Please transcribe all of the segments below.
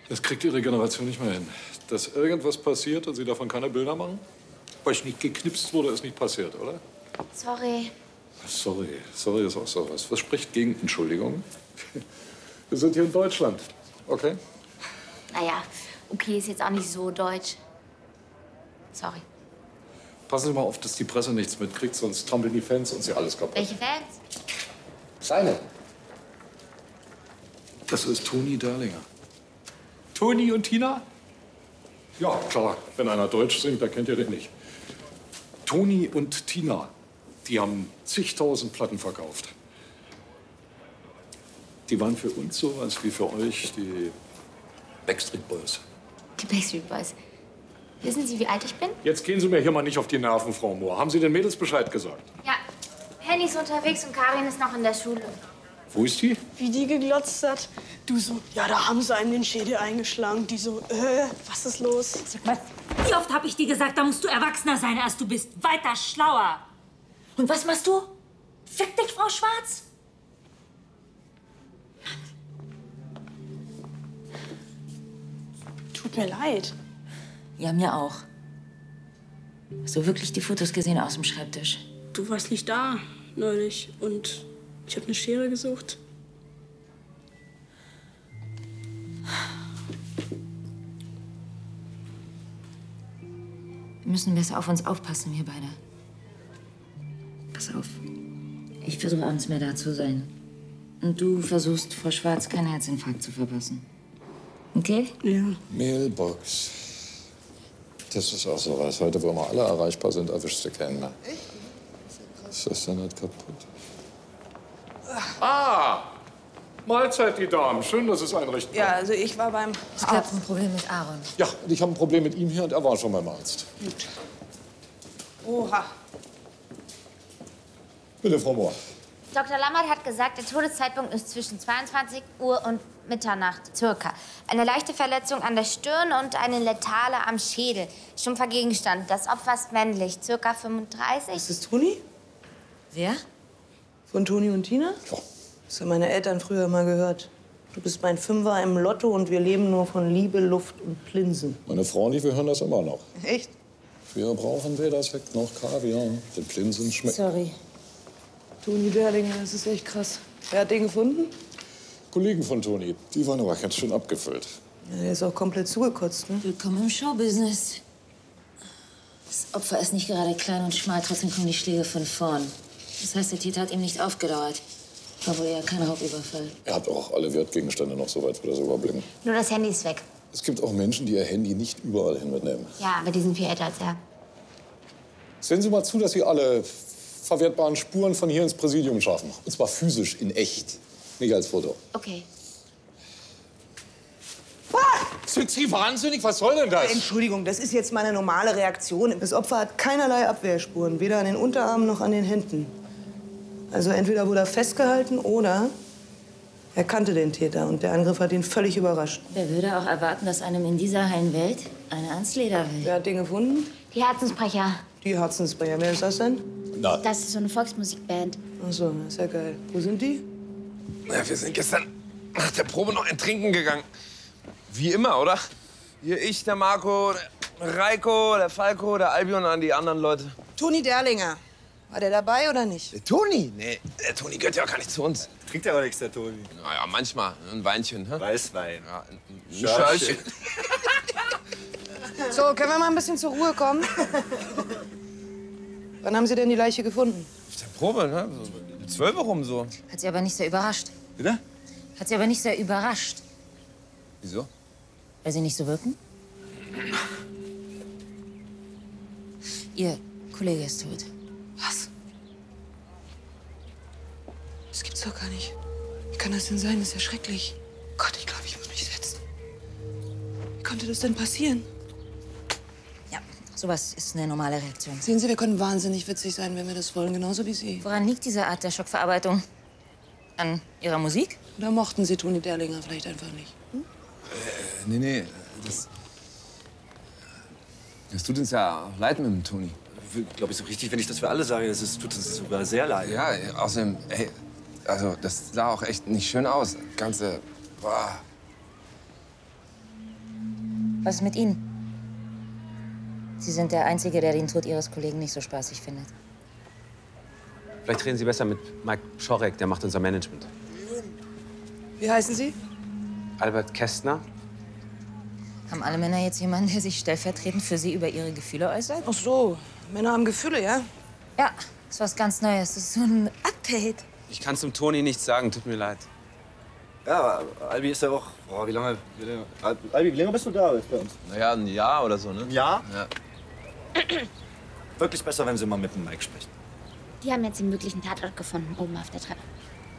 Das kriegt Ihre Generation nicht mehr hin. Dass irgendwas passiert und Sie davon keine Bilder machen? Weil ich nicht geknipst wurde, ist nicht passiert, oder? Sorry. Sorry. Sorry ist auch sowas. Was spricht gegen Entschuldigung? Wir sind hier in Deutschland, okay? Naja, okay ist jetzt auch nicht so deutsch. Sorry. Passen Sie mal auf, dass die Presse nichts mitkriegt, sonst trampeln die Fans uns ja alles kaputt. Welche Fans? Seine. Das ist Toni Derlinger. Toni und Tina? Ja, klar. Wenn einer Deutsch singt, dann kennt ihr den nicht. Toni und Tina, die haben zigtausend Platten verkauft. Die waren für uns sowas wie für euch die Backstreet Boys. Die Backstreet Boys. Wissen Sie, wie alt ich bin? Jetzt gehen Sie mir hier mal nicht auf die Nerven, Frau Mohr. Haben Sie den Mädels Bescheid gesagt? Ja. Henny ist unterwegs und Karin ist noch in der Schule. Wo ist die? Wie die geglotzt hat. Du so, ja, da haben sie einem den Schädel eingeschlagen. Die so, was ist los? Sag mal, wie oft habe ich dir gesagt, da musst du erwachsener sein, als du bist. Weiter schlauer. Und was machst du? Fick dich, Frau Schwarz? Tut mir leid. Ja, mir auch. Hast du wirklich die Fotos gesehen aus dem Schreibtisch? Du warst nicht da, neulich. Und ich habe eine Schere gesucht. Wir müssen besser auf uns aufpassen, wir beide. Pass auf. Ich versuche abends mehr da zu sein. Und du versuchst, Frau Schwarz keinen Herzinfarkt zu verpassen. Okay? Ja. Mailbox. Das ist auch so was. Heute, wo immer alle erreichbar sind, erwischst du keinen mehr. Echt? Ist das denn nicht kaputt? Ah! Mahlzeit, die Damen. Schön, dass es einrichten Ja, also ich war beim Es gab ein Problem mit Aaron. Ja, und ich habe ein Problem mit ihm hier und er war schon beim Arzt. Gut. Oha. Bitte, Frau Mohr. Dr. Lammert hat gesagt, der Todeszeitpunkt ist zwischen 22 Uhr und Mitternacht, circa. Eine leichte Verletzung an der Stirn und eine letale am Schädel. Stumpfer Gegenstand. Das Opfer ist männlich, circa 35. Ist das Toni? Wer? Von Toni und Tina? Ja. Das haben meine Eltern früher mal gehört. Du bist mein Fünfer im Lotto und wir leben nur von Liebe, Luft und Plinsen. Meine Frau und ich, wir hören das immer noch. Echt? Wir brauchen weder Sekt noch Kaviar. Den Plinsen schmeckt. Sorry. Toni Derlinger, das ist echt krass. Wer hat den gefunden? Kollegen von Toni, die waren aber ganz schön abgefüllt. Ja, der ist auch komplett zugekotzt, ne? Willkommen im Showbusiness. Das Opfer ist nicht gerade klein und schmal, trotzdem kommen die Schläge von vorn. Das heißt, der Täter hat ihm nicht aufgedauert. War wohl eher kein Raubüberfall. Er hat auch alle Wertgegenstände noch, soweit wir das überblicken. Nur das Handy ist weg. Es gibt auch Menschen, die ihr Handy nicht überall hin mitnehmen. Ja, aber die sind viel älter als er. Sehen Sie mal zu, dass Sie alle verwertbaren Spuren von hier ins Präsidium schaffen. Und zwar physisch, in echt. Nicht als Foto. Okay. Sind Sie wahnsinnig? Was soll denn das? Entschuldigung, das ist jetzt meine normale Reaktion. Das Opfer hat keinerlei Abwehrspuren, weder an den Unterarmen noch an den Händen. Also entweder wurde er festgehalten oder er kannte den Täter und der Angriff hat ihn völlig überrascht. Wer würde auch erwarten, dass einem in dieser heilen Welt einer ans Leder will? Wer hat den gefunden? Die Herzensbrecher. Die Herzensbrecher. Wer ist das denn? Na, Das ist so eine Volksmusikband. Ach so, ist ja geil. Wo sind die? Ja, wir sind gestern nach der Probe noch ein Trinken gegangen. Wie immer, oder? Hier ich, der Marco, der Reiko, der Falco, der Albion und die anderen Leute. Toni Derlinger. War der dabei oder nicht? Der Toni? Nee, der Toni gehört ja auch gar nicht zu uns. Trinkt aber nichts, der Toni. Naja, manchmal ein Weinchen. Hä? Weißwein. Ja, ein Schörchen. Schörchen. So, können wir mal ein bisschen zur Ruhe kommen? Wann haben Sie denn die Leiche gefunden? Auf der Probe, ne? So 12 rum so. Hat sie aber nicht sehr überrascht. Bitte? Hat sie aber nicht sehr überrascht. Wieso? Weil sie nicht so wirken? Ihr Kollege ist tot. Was? Das gibt's doch gar nicht. Wie kann das denn sein? Das ist ja schrecklich. Gott, ich glaube, ich muss mich setzen. Wie konnte das denn passieren? Ja, sowas ist eine normale Reaktion. Sehen Sie, wir können wahnsinnig witzig sein, wenn wir das wollen, genauso wie Sie. Woran liegt diese Art der Schockverarbeitung? An Ihrer Musik? Oder mochten Sie Toni Derlinger vielleicht einfach nicht? Nee, das tut uns ja leid mit dem Toni. Glaube ich, so richtig, wenn ich das für alle sage, tut uns sogar sehr leid. Ja, außerdem, ey, also das sah auch echt nicht schön aus. Ganze, boah. Was ist mit Ihnen? Sie sind der Einzige, der den Tod Ihres Kollegen nicht so spaßig findet. Vielleicht reden Sie besser mit Mike Schorek, der macht unser Management. Wie heißen Sie? Albert Kästner. Haben alle Männer jetzt jemanden, der sich stellvertretend für Sie über ihre Gefühle äußert? Ach so, Männer haben Gefühle, ja? Ja, das ist was ganz Neues. Das ist so ein Update. Ich kann zum Toni nichts sagen, tut mir leid. Ja, aber Albi ist ja auch. Boah, wie lange. Albi, wie lange bist du da jetzt bei uns? Naja, ein Jahr oder so, ne? Ein Jahr? Ja. Wirklich besser, wenn Sie mal mit dem Mike sprechen. Die haben jetzt den möglichen Tatort gefunden, oben auf der Treppe.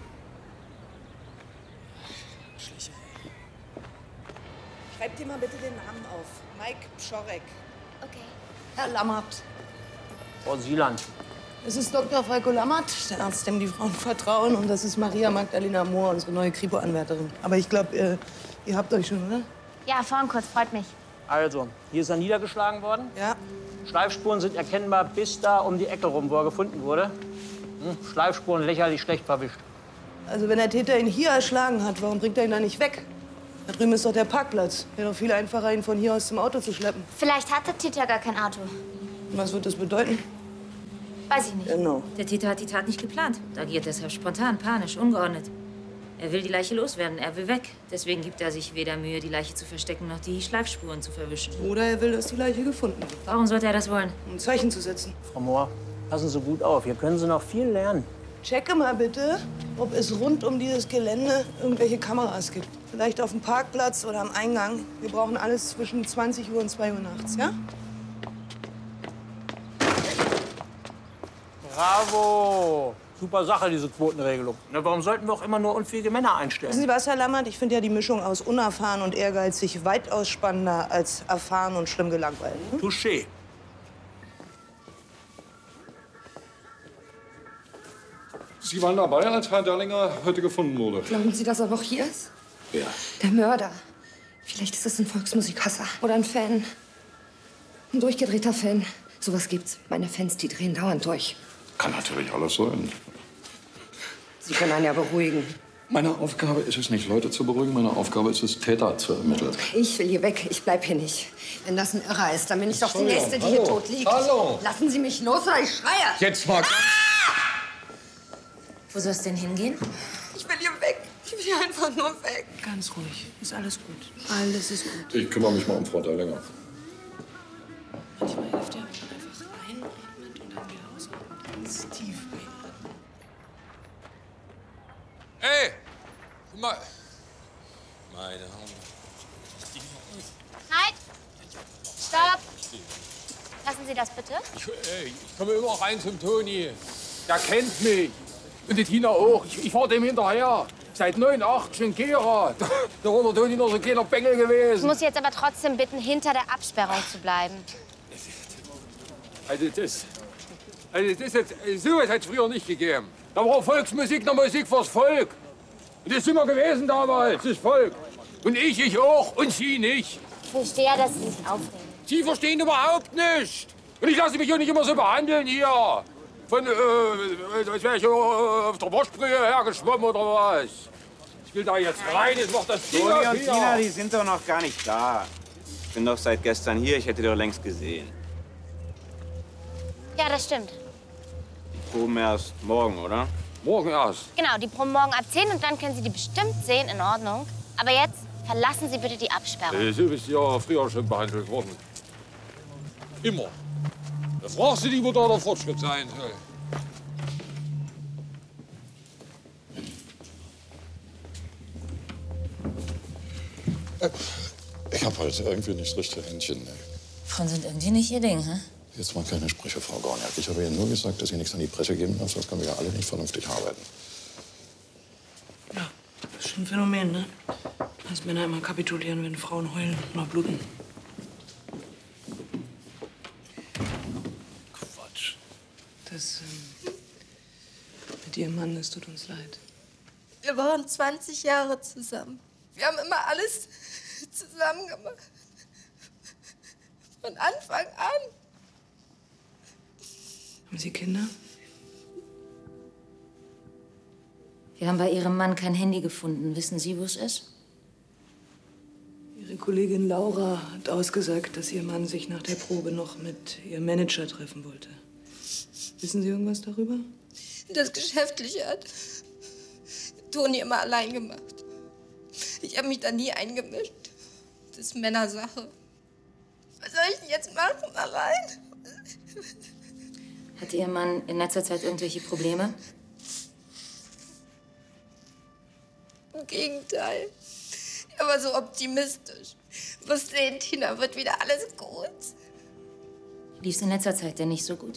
Schreibt dir mal bitte den Namen auf. Mike Pschorek. Okay. Herr Lammert. Frau Sieland. Das ist Dr. Falko Lammert, der Arzt, dem die Frauen vertrauen. Und das ist Maria Magdalena Mohr, unsere neue Kripo-Anwärterin. Aber ich glaube, ihr habt euch schon, oder? Ja, vorhin kurz, freut mich. Also, hier ist er niedergeschlagen worden. Ja. Schleifspuren sind erkennbar bis da um die Ecke rum, wo er gefunden wurde. Schleifspuren lächerlich schlecht verwischt. Also wenn der Täter ihn hier erschlagen hat, warum bringt er ihn dann nicht weg? Da drüben ist doch der Parkplatz. Wäre doch viel einfacher, ihn von hier aus zum Auto zu schleppen. Vielleicht hat der Täter gar kein Auto. Und was wird das bedeuten? Weiß ich nicht. Genau. Der Täter hat die Tat nicht geplant. Agiert deshalb spontan, panisch, ungeordnet. Er will die Leiche loswerden, er will weg. Deswegen gibt er sich weder Mühe, die Leiche zu verstecken, noch die Schleifspuren zu verwischen. Oder er will, dass die Leiche gefunden wird, Warum sollte er das wollen? um ein Zeichen zu setzen. Frau Mohr, passen Sie gut auf. Hier können Sie noch viel lernen. Checke mal bitte, ob es rund um dieses Gelände irgendwelche Kameras gibt. Vielleicht auf dem Parkplatz oder am Eingang. Wir brauchen alles zwischen 20 Uhr und 2 Uhr nachts, ja? Bravo! Super Sache, diese Quotenregelung. Na, warum sollten wir auch immer nur unfähige Männer einstellen? Wissen Sie was, Herr Lammert? Ich finde ja die Mischung aus unerfahren und ehrgeizig weitaus spannender als erfahren und schlimm gelangweilt. Hm? Touché. Sie waren dabei, als Herr Dallinger heute gefunden wurde. Glauben Sie, dass er noch hier ist? Ja. Der Mörder. Vielleicht ist es ein Volksmusikhasser oder ein Fan. Ein durchgedrehter Fan. Sowas gibt's. Meine Fans, die drehen dauernd durch. Kann natürlich alles sein. Sie können einen ja beruhigen. Meine Aufgabe ist es nicht, Leute zu beruhigen. Meine Aufgabe ist es, Täter zu ermitteln. Ich will hier weg. Ich bleib hier nicht. Wenn das ein Irrer ist, dann bin ich doch die Entschuldigung, Nächste, die hier hallo, tot liegt. hallo. Lassen Sie mich los oder ich schreie. Jetzt mal. Wo soll es denn hingehen? Ich will hier weg. Ich will hier einfach nur weg. Ganz ruhig. Ist alles gut. Alles ist gut. Ich kümmere mich mal um Frau Dallinger. Manchmal hilft ja, wenn man einfach einatmet und dann wieder ausatmet. Ganz tief einatmen. Hey! Guck mal. Meine Augen. Halt! Stopp! Lassen Sie das bitte. Ich komme immer rein zum Toni. Der kennt mich. Und die Tina auch. Ich fahr dem hinterher. Seit 89 in Gera. Da war der Toni noch so ein kleiner Bengel Ich gewesen. muss Sie jetzt aber trotzdem bitten, hinter der Absperrung zu bleiben. Also das ist jetzt, sowas hat es früher nicht gegeben. Da war Volksmusik noch Musik fürs Volk. Und das sind wir gewesen damals, das Volk. Und ich auch und Sie nicht. Ich verstehe ja, dass Sie sich aufregen. Sie verstehen überhaupt nicht. Und ich lasse mich auch nicht immer so behandeln hier. Von, als wäre ich auf der Waschbrühe hergeschwommen oder was. Ich will da jetzt rein, jetzt macht das Ding Toni auf und hier. Tina, die sind doch noch gar nicht da. Ich bin doch seit gestern hier, ich hätte die doch längst gesehen. Ja, das stimmt. Die proben erst morgen, oder? Morgen erst. Genau, die proben morgen ab 10 und dann können Sie die bestimmt sehen, in Ordnung. Aber jetzt verlassen Sie bitte die Absperrung. So bist du ja früher schon behandelt worden. Immer. Da fragst du dich, wo da der Fortschritt sein soll. Ich habe heute irgendwie nicht richtig Händchen. Frauen sind irgendwie nicht ihr Ding, hä? Jetzt mal keine Sprüche, Frau Gorniak. Ich habe Ihnen nur gesagt, dass Sie nichts an die Presse geben darf, sonst können wir ja alle nicht vernünftig arbeiten. Ja, das ist schon ein Phänomen, ne? Dass Männer immer kapitulieren, wenn Frauen heulen oder bluten. Quatsch. Das mit Ihrem Mann, das tut uns leid. Wir waren 20 Jahre zusammen. Wir haben immer alles zusammen gemacht. Von Anfang an. Haben Sie Kinder? Wir haben bei Ihrem Mann kein Handy gefunden. Wissen Sie, wo es ist? Ihre Kollegin Laura hat ausgesagt, dass Ihr Mann sich nach der Probe noch mit Ihrem Manager treffen wollte. Wissen Sie irgendwas darüber? Das Geschäftliche hat Toni immer allein gemacht. Ich habe mich da nie eingemischt. Das ist Männersache. Was soll ich denn jetzt machen allein? Hatte Ihr Mann in letzter Zeit irgendwelche Probleme? Im Gegenteil. Er war so optimistisch. Was sehen, Tina, wird wieder alles gut. Lief's in letzter Zeit denn nicht so gut?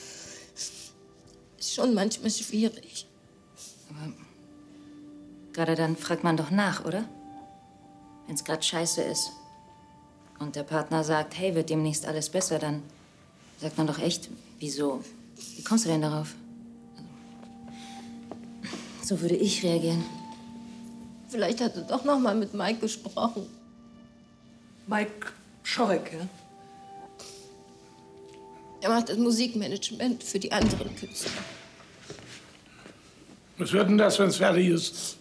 Ist schon manchmal schwierig. Aber gerade dann fragt man doch nach, oder? Wenn's grad scheiße ist und der Partner sagt, hey, wird demnächst alles besser, dann sagt man doch echt, wieso? Wie kommst du denn darauf? So würde ich reagieren. Vielleicht hat er doch noch mal mit Mike gesprochen. Mike Schorek, ja? Er macht das Musikmanagement für die anderen Künstler. Was wird denn das, wenn es fertig ist?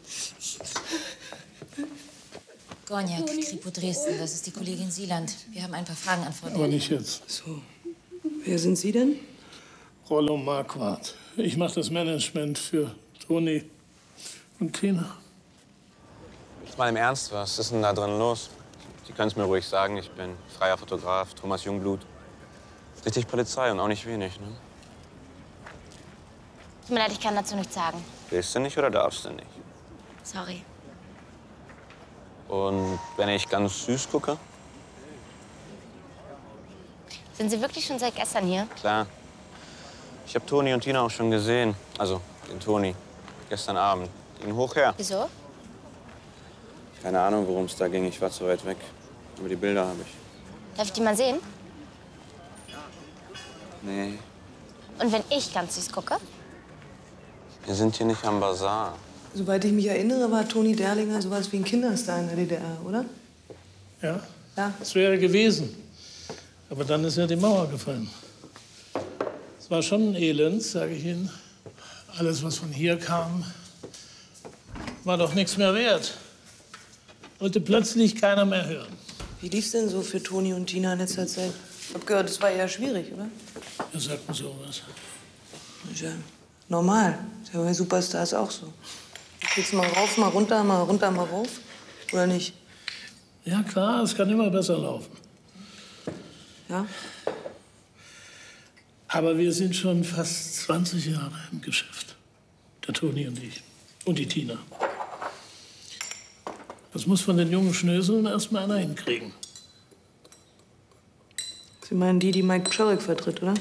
Gorniak, Kripo Dresden, das ist die Kollegin Sieland. Wir haben ein paar Fragen an Frau Aber Derling. nicht jetzt. So. Wer sind Sie denn? Rollo Marquardt. Ich mache das Management für Toni und Tina. Jetzt mal im Ernst, was ist denn da drin los? Sie können es mir ruhig sagen, ich bin freier Fotograf, Thomas Jungblut. Richtig Polizei und auch nicht wenig, ne? Tut mir leid, ich kann dazu nichts sagen. Willst du nicht oder darfst du nicht? Sorry. Und wenn ich ganz süß gucke? Sind Sie wirklich schon seit gestern hier? Klar. Ich habe Toni und Tina auch schon gesehen. Also den Toni. Gestern Abend. Ging hoch her. Wieso? Keine Ahnung, worum es da ging. Ich war zu weit weg. Aber die Bilder habe ich. Darf ich die mal sehen? Nee, Und wenn ich ganz süß gucke? wir sind hier nicht am Bazar. Soweit ich mich erinnere, war Toni Derlinger sowas wie ein Kinderstar in der DDR, oder? Ja? Ja. Das wäre gewesen. Aber dann ist ja die Mauer gefallen. Es war schon ein Elend, sage ich Ihnen. Alles, was von hier kam, war doch nichts mehr wert. Wollte plötzlich keiner mehr hören. Wie lief's denn so für Toni und Tina in letzter Zeit? Ich hab gehört, es war eher schwierig, oder? Wer sagt mir sowas? Ist ja normal. Ist ja bei Superstars auch so. Geht's mal rauf, mal runter, mal runter, mal rauf? Oder nicht? Ja, klar, es kann immer besser laufen. Ja? Aber wir sind schon fast 20 Jahre im Geschäft. Der Toni und ich. Und die Tina. Das muss von den jungen Schnöseln erst mal einer hinkriegen. Sie meinen die Mike Schorek vertritt, oder?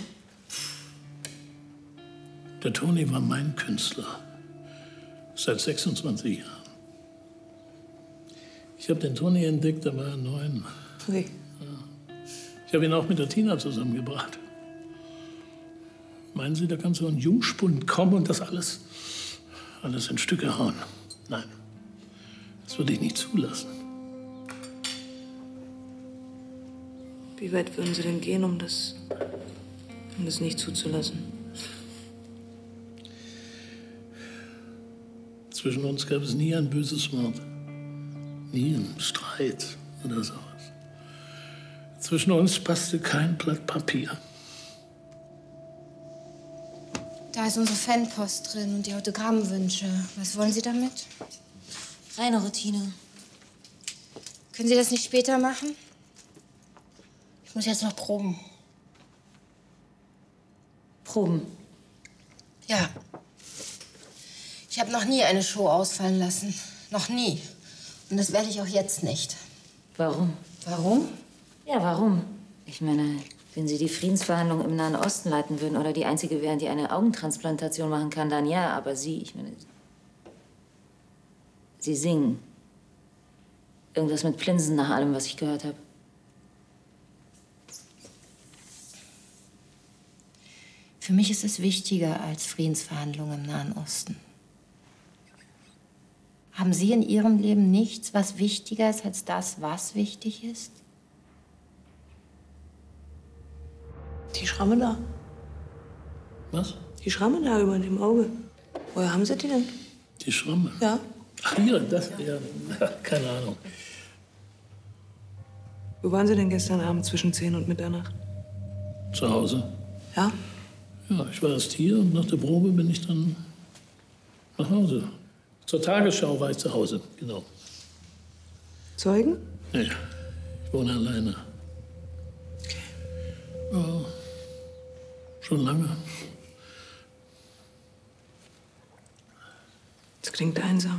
Der Toni war mein Künstler. Seit 26 Jahren. Ich habe den Toni entdeckt, da war er 9. Okay. Ich habe ihn auch mit der Tina zusammengebracht. Meinen Sie, da kann so ein Jungspund kommen und das alles in Stücke hauen? Nein, das würde ich nicht zulassen. Wie weit würden Sie denn gehen, um das nicht zuzulassen? Zwischen uns gab es nie ein böses Wort. Nie einen Streit oder sowas. Zwischen uns passte kein Blatt Papier. Da ist unsere Fanpost drin und die Autogrammwünsche. Was wollen Sie damit? Reine Routine. Können Sie das nicht später machen? Ich muss jetzt noch proben. Proben? Ja. Ich habe noch nie eine Show ausfallen lassen. Noch nie. Und das werde ich auch jetzt nicht. Warum? Warum? Ja, warum? Ich meine, wenn Sie die Friedensverhandlungen im Nahen Osten leiten würden oder die Einzige wären, die eine Augentransplantation machen kann, dann ja. Aber Sie, ich meine, Sie singen. Irgendwas mit Plinsen nach allem, was ich gehört habe. Für mich ist es wichtiger als Friedensverhandlungen im Nahen Osten. Haben Sie in Ihrem Leben nichts, was wichtiger ist als das, was wichtig ist? Die Schramme da. Was? Die Schramme da über dem Auge. Woher haben Sie die denn? Die Schramme? Ja. Ach, hier, das, ja, keine Ahnung. Wo waren Sie denn gestern Abend zwischen 10 und Mitternacht? Zu Hause. Ja? Ja, ich war erst hier und nach der Probe bin ich dann nach Hause. Zur Tagesschau war ich zu Hause, genau. Zeugen? Nee, ich wohne alleine. Ja, schon lange. Das klingt einsam.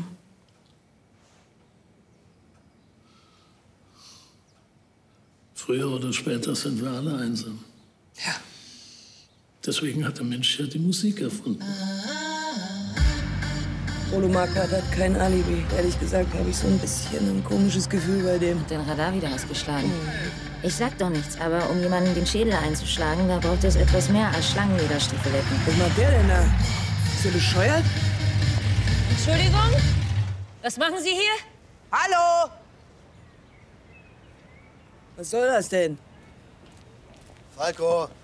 Früher oder später sind wir alle einsam. Ja. Deswegen hat der Mensch ja die Musik erfunden. Rollo Marquardt hat kein Alibi. Ehrlich gesagt habe ich so ein bisschen ein komisches Gefühl bei dem. Den Radar wieder ausgeschlagen. Ich sag doch nichts, aber um jemanden den Schädel einzuschlagen, da braucht es etwas mehr als Schlangenlederstiefeletten. Was macht der denn da? Ist der bescheuert? Entschuldigung? Was machen Sie hier? Hallo! Was soll das denn? Falco!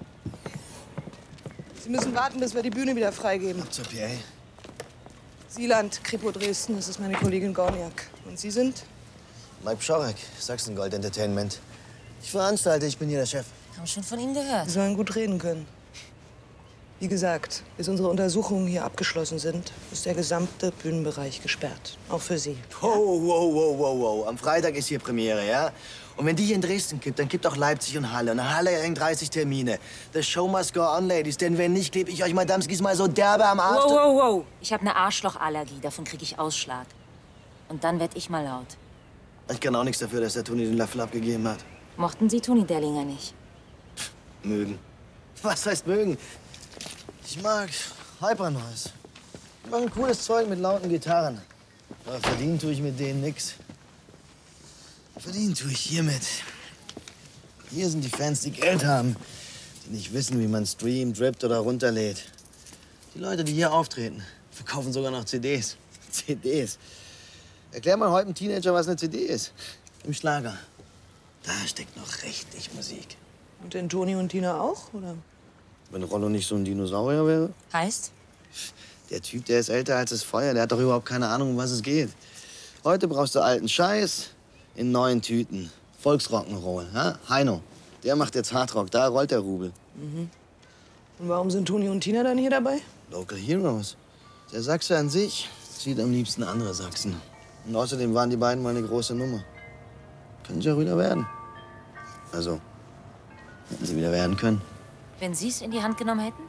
Sie müssen warten, bis wir die Bühne wieder freigeben. Zur PA. Sieland, Kripo Dresden, das ist meine Kollegin Gorniak. Und Sie sind? Mike Pschorek, Sachsen-Gold Entertainment. Ich veranstalte, ich bin hier der Chef. Haben schon von Ihnen gehört. Sie sollen gut reden können. Wie gesagt, bis unsere Untersuchungen hier abgeschlossen sind, ist der gesamte Bühnenbereich gesperrt. Auch für Sie. Wow. Am Freitag ist hier Premiere, ja? Und wenn die hier in Dresden kippt, dann kippt auch Leipzig und Halle. Und Halle hängt 30 Termine. The show must go on, Ladies. Denn wenn nicht, kleb ich euch Madamskis mal so derbe am Arsch. Wow. Ich habe eine Arschlochallergie. Davon kriege ich Ausschlag. Und dann werd ich mal laut. Ich kann auch nichts dafür, dass der Toni den Löffel abgegeben hat. Mochten Sie Toni Dellinger nicht? Mögen. Was heißt mögen? Ich mag Hypernoise. Die machen cooles Zeug mit lauten Gitarren. Aber verdienen tue ich mit denen nix. Verdienen tue ich hiermit. Hier sind die Fans, die Geld haben, die nicht wissen, wie man streamt, rippt oder runterlädt. Die Leute, die hier auftreten, verkaufen sogar noch CDs. CDs. Erklär mal heute einem Teenager, was eine CD ist. Im Schlager. Da steckt noch richtig Musik. Und den Toni und Tina auch, oder? Wenn Rollo nicht so ein Dinosaurier wäre? Heißt? Der Typ, der ist älter als das Feuer. Der hat doch überhaupt keine Ahnung, um was es geht. Heute brauchst du alten Scheiß in neuen Tüten. Volksrock'n'Roll, ja? Heino, der macht jetzt Hardrock. Da rollt der Rubel. Mhm. Und warum sind Toni und Tina dann hier dabei? Local Heroes. Der Sachse an sich zieht am liebsten andere Sachsen. Und außerdem waren die beiden mal eine große Nummer. Können sie auch wieder werden. Also, hätten sie wieder werden können. Wenn Sie es in die Hand genommen hätten?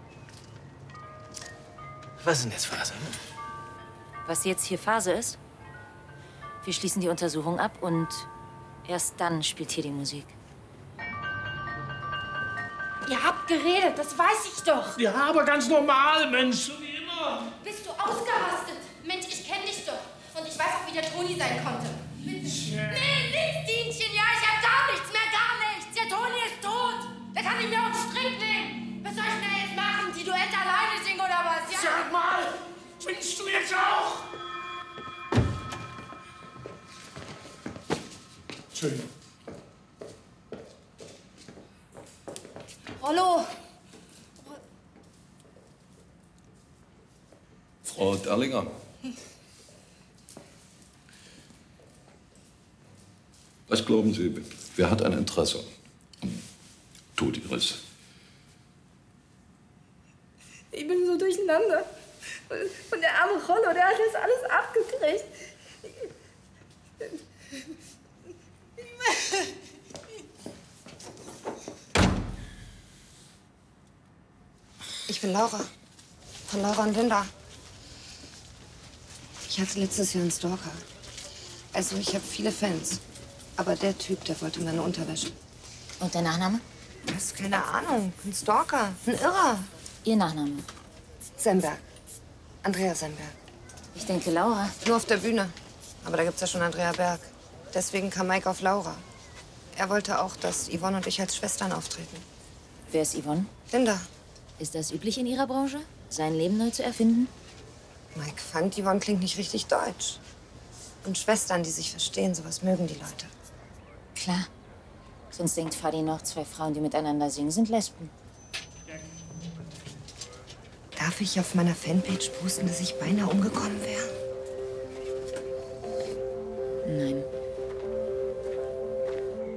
Was ist denn jetzt Phase? Was jetzt hier Phase ist? Wir schließen die Untersuchung ab und erst dann spielt hier die Musik. Ihr habt geredet, das weiß ich doch. Ja, aber ganz normal, Mensch, so wie immer. Bist du ausgerastet? Mensch, ich kenn dich doch. Und ich weiß auch, wie der Toni sein konnte. Nee, nichts, Dienchen, ja, ich hab gar nichts mehr, gar nichts. Der Toni ist tot. Der kann nicht mehr auf den Strick nehmen. Was soll ich denn jetzt machen? Die Duette alleine singen oder was? Ja? Sag mal, spinnst du jetzt auch? Entschuldigung. Rollo. Frau Derlinger. Was glauben Sie, wer hat ein Interesse am Tod Ihres? Ich bin so durcheinander. Und der arme Rollo, der hat das alles abgekriegt. Ich bin Laura. Von Laura und Linda. Ich hatte letztes Jahr einen Stalker. Also ich habe viele Fans. Aber der Typ, der wollte meine Unterwäsche. Und der Nachname? Das ist keine Ahnung. Ein Stalker. Ein Irrer. Ihr Nachname? Semberg. Andrea Semberg. Ich denke Laura. Nur auf der Bühne. Aber da gibt's ja schon Andrea Berg. Deswegen kam Mike auf Laura. Er wollte auch, dass Yvonne und ich als Schwestern auftreten. Wer ist Yvonne? Linda. Ist das üblich in Ihrer Branche, sein Leben neu zu erfinden? Mike fand, Yvonne klingt nicht richtig deutsch. Und Schwestern, die sich verstehen, sowas mögen die Leute. Klar. Sonst denkt Fadi noch, zwei Frauen, die miteinander singen, sind Lesben. Darf ich auf meiner Fanpage posten, dass ich beinahe umgekommen wäre? Nein.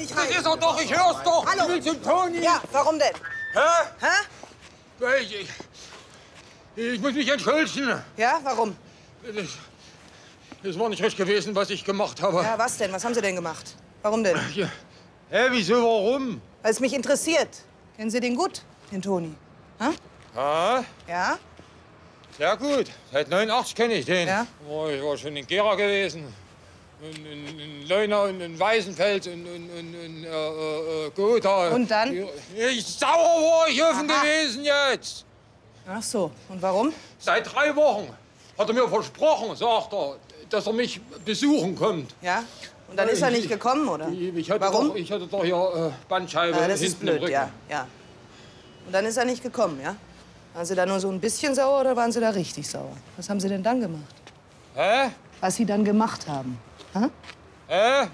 nicht Das ist er doch, ich hör's doch. Hallo. Ich will zum Toni. Ja, warum denn? Hä? Hä? Ich muss mich entschuldigen. Ja, warum? Das war nicht recht gewesen, was ich gemacht habe. Ja, was denn? Was haben Sie denn gemacht? Warum denn? Ja. Hä, wieso, warum? Weil es mich interessiert. Kennen Sie den gut, den Toni? Ha? Ah, Ja? sehr gut. Seit 89 kenne ich den. Ja? Ich war schon in Gera gewesen. In Leuna und in Weißenfels und Gotha. Und dann? Sauer war ich offen gewesen jetzt. Ach so. Und warum? Seit 3 Wochen hat er mir versprochen, sagt er, dass er mich besuchen kommt. Ja? Und dann ist er nicht gekommen, oder? Warum? Ich hatte doch hier Bandscheibe Ja, das hinten ist blöd, im Rücken. ja. Und dann ist er nicht gekommen, ja? Waren Sie da nur so ein bisschen sauer oder waren Sie da richtig sauer? Was haben Sie denn dann gemacht? Hä? Was Sie dann gemacht haben? Ha? Hä?